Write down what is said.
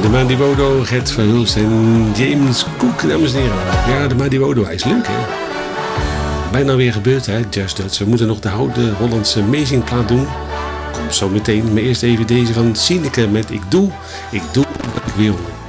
De Madiwodo, Gert Verhulst en James Cook, dames en heren. Ja, de Madiwodo, hij is leuk, hè? Bijna weer gebeurd, hè? Just Dutch. We moeten nog de oude Hollandse Amazing plaat doen. Komt zo meteen. Maar eerst even deze van Sineke met Ik doe wat ik wil.